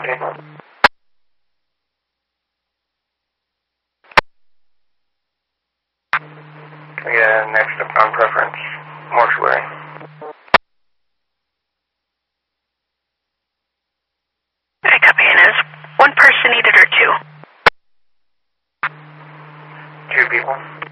Okay. Can we get a next upon preference? Mortuary. I copy. And is one person needed or two? 2 people.